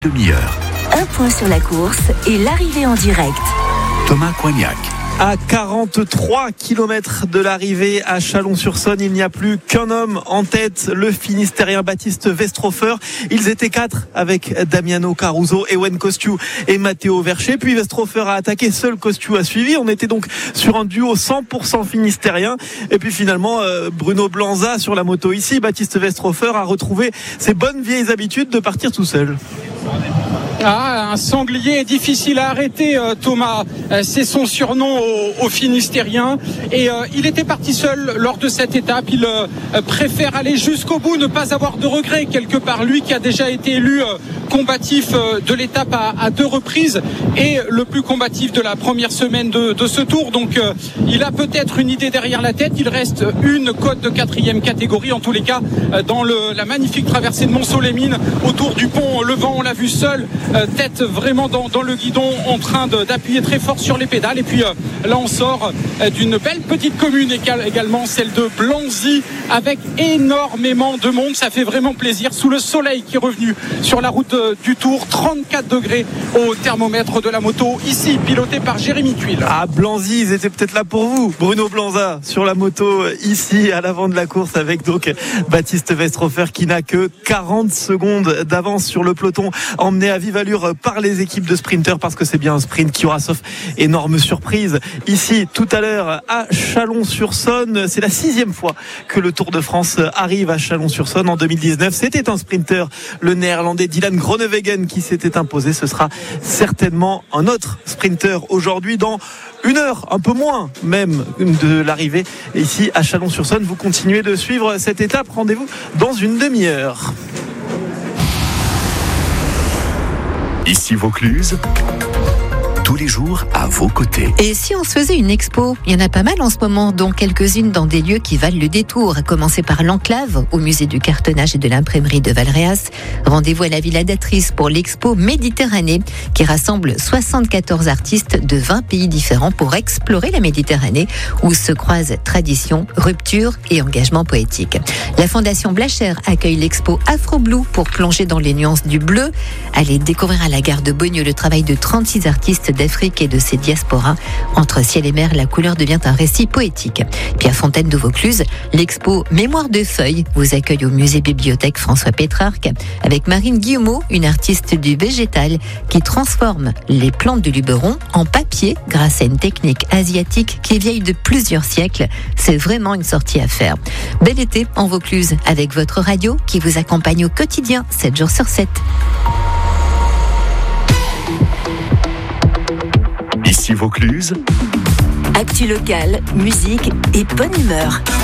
Demi-heure. Un point sur la course et l'arrivée en direct. Thomas Coignac. À 43 km de l'arrivée à Chalon-sur-Saône, il n'y a plus qu'un homme en tête, le Finistérien Baptiste Westrofer. Ils étaient 4 avec Damiano Caruso, Ewen Cosciu et Matteo Verchet. Puis Westrofer a attaqué, seul Cosciu a suivi. On était donc sur un duo 100% finistérien. Et puis finalement, Bruno Blanza sur la moto ici. Baptiste Westrofer a retrouvé ses bonnes vieilles habitudes de partir tout seul. Un sanglier difficile à arrêter, Thomas. C'est son surnom au Finistérien. Et il était parti seul lors de cette étape. Il préfère aller jusqu'au bout, ne pas avoir de regrets quelque part. Lui qui a déjà été élu combatif de l'étape à 2 reprises et le plus combatif de la première semaine de ce tour. Donc il a peut-être une idée derrière la tête. Il reste une cote de 4e catégorie. En tous les cas, dans la magnifique traversée de Mont-Soleil-Mines, autour du pont Levant, on l'a vu seul, tête vraiment dans le guidon, en train d'appuyer très fort sur les pédales. Et puis là on sort d'une belle petite commune également, celle de Blanzy, avec énormément de monde. Ça fait vraiment plaisir sous le soleil qui est revenu sur la route du Tour. 34 degrés au thermomètre de la moto, ici piloté par Jérémy Tuile. Ah, Blanzy, ils étaient peut-être là pour vous. Bruno Blanza sur la moto ici à l'avant de la course, avec donc Baptiste Westrofer qui n'a que 40 secondes d'avance sur le peloton, emmené à vive allure par les équipes de sprinteurs, parce que c'est bien un sprint qui aura, sauf énorme surprise, ici tout à l'heure à Chalon-sur-Saône. C'est la 6e fois que le Tour de France arrive à Chalon-sur-Saône. En 2019, c'était un sprinter, le néerlandais Dylan Groenewegen, qui s'était imposé. Ce sera certainement un autre sprinter aujourd'hui, dans une heure, un peu moins même de l'arrivée ici à Chalon-sur-Saône. Vous continuez de suivre cette étape. Rendez-vous dans une demi-heure. Ici Vaucluse. Tous les jours à vos côtés. Et si on se faisait une expo? Il y en a pas mal en ce moment, dont quelques-unes dans des lieux qui valent le détour, à commencer par l'Enclave, au musée du cartonnage et de l'imprimerie de Valréas. Rendez-vous à la Villa d'Atrice pour l'expo Méditerranée, qui rassemble 74 artistes de 20 pays différents pour explorer la Méditerranée, où se croisent tradition, rupture et engagement poétique. La Fondation Blacher accueille l'expo Afro Blue pour plonger dans les nuances du bleu. Allez découvrir à la gare de Beaunieu le travail de 36 artistes d'Afrique et de ses diasporas. Entre ciel et mer, la couleur devient un récit poétique. Puis à Fontaine de Vaucluse, l'expo Mémoire de feuilles vous accueille au musée-bibliothèque François Pétrarque, avec Marine Guillemot, une artiste du végétal qui transforme les plantes de Luberon en papier grâce à une technique asiatique qui est vieille de plusieurs siècles. C'est vraiment une sortie à faire. Bel été en Vaucluse avec votre radio qui vous accompagne au quotidien 7 jours sur 7. Ici Vaucluse. Actu locale, musique et bonne humeur.